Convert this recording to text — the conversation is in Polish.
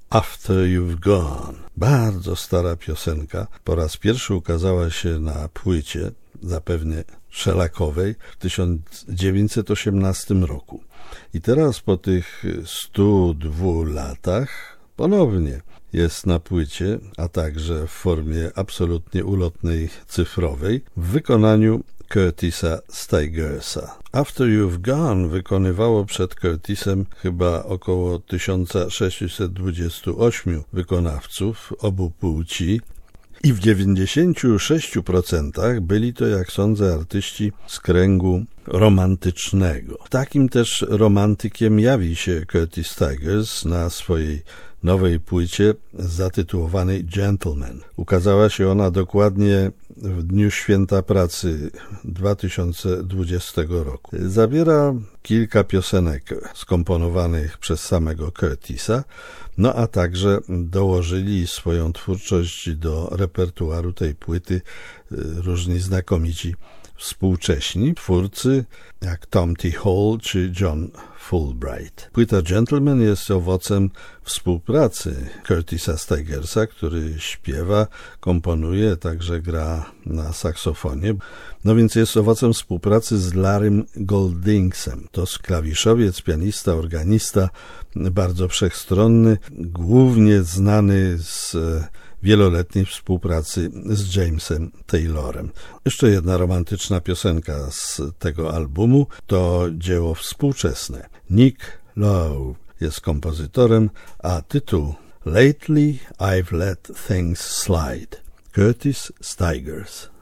After You've Gone. Bardzo stara piosenka. Po raz pierwszy ukazała się na płycie, zapewne szelakowej, w 1918 roku. I teraz po tych 102 latach ponownie jest na płycie, a także w formie absolutnie ulotnej cyfrowej w wykonaniu Curtisa Stigersa. After You've Gone wykonywało przed Curtisem chyba około 1628 wykonawców obu płci i w 96% byli to, jak sądzę, artyści z kręgu romantycznego. Takim też romantykiem jawi się Curtis Stigers na swojej nowej płycie zatytułowanej Gentleman. Ukazała się ona dokładnie w dniu Święta Pracy 2020 roku. Zawiera kilka piosenek skomponowanych przez samego Curtisa, no a także dołożyli swoją twórczość do repertuaru tej płyty różni znakomici współcześni twórcy jak Tom T. Hall czy John Fulbright. Płyta Gentleman jest owocem współpracy Curtisa Stigersa, który śpiewa, komponuje, także gra na saksofonie. No więc jest owocem współpracy z Larrym Goldingsem. To klawiszowiec, pianista, organista, bardzo wszechstronny, głównie znany z wieloletniej współpracy z Jamesem Taylorem. Jeszcze jedna romantyczna piosenka z tego albumu to dzieło współczesne. Nick Lowe jest kompozytorem, a tytuł Lately I've Let Things Slide. Curtis Stigers.